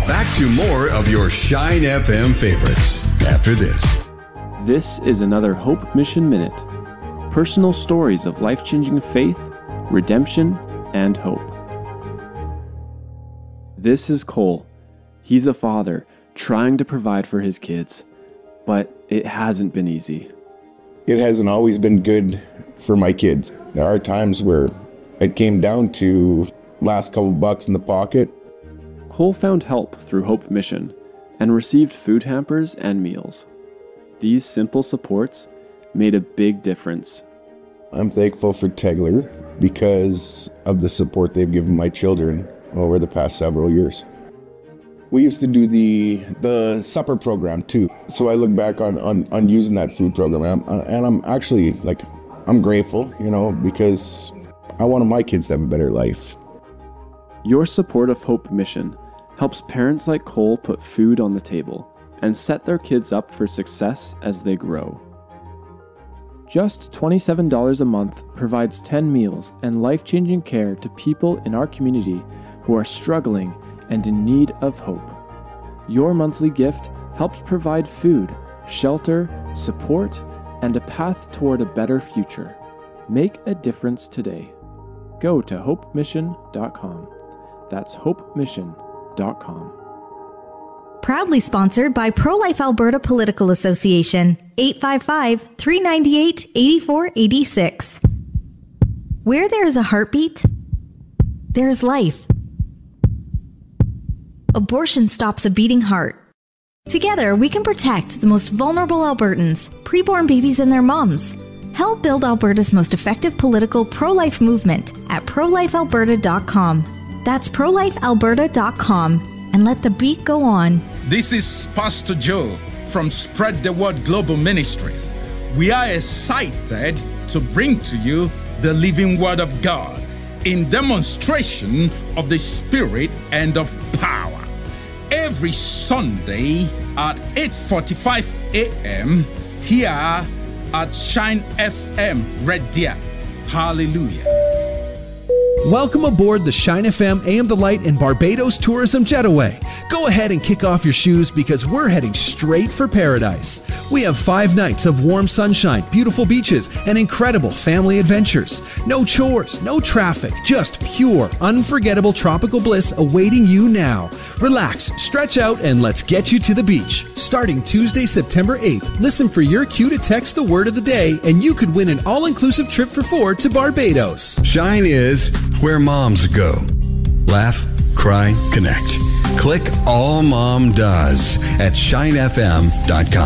Back to more of your Shine FM favorites after this. This is another Hope Mission Minute. Personal stories of life-changing faith, redemption, and hope. This is Cole. He's a father trying to provide for his kids, but it hasn't been easy. It hasn't always been good for my kids. There are times where it came down to last couple bucks in the pocket. Cole found help through Hope Mission and received food hampers and meals. These simple supports made a big difference. I'm thankful for Tegler because of the support they've given my children over the past several years. We used to do the supper program too. So I look back on using that food program and I'm actually I'm grateful, because I wanted my kids to have a better life. Your support of Hope Mission helps parents like Cole put food on the table and set their kids up for success as they grow. Just $27 a month provides 10 meals and life-changing care to people in our community who are struggling and in need of hope. Your monthly gift helps provide food, shelter, support, and a path toward a better future. Make a difference today. Go to hopemission.com. That's hopemission.com. Proudly sponsored by Pro-Life Alberta Political Association, 855-398-8486. Where there is a heartbeat, there is life. Abortion stops a beating heart. Together, we can protect the most vulnerable Albertans, preborn babies and their moms. Help build Alberta's most effective political pro-life movement at prolifealberta.com. That's prolifealberta.com, and let the beat go on. This is Pastor Joe from Spread the Word Global Ministries. We are excited to bring to you the living Word of God in demonstration of the Spirit and of power. Every Sunday at 8:45 a.m. here at Shine FM Radio. Hallelujah. Welcome aboard the Shine FM AM The Light and Barbados Tourism Jetaway. Go ahead and kick off your shoes because we're heading straight for paradise. We have 5 nights of warm sunshine, beautiful beaches, and incredible family adventures. No chores, no traffic, just pure, unforgettable tropical bliss awaiting you now. Relax, stretch out, and let's get you to the beach. Starting Tuesday, September 8th, listen for your cue to text the word of the day, and you could win an all-inclusive trip for 4 to Barbados. Shine is where moms go. Laugh, cry, connect. Click All Mom Does at shinefm.com.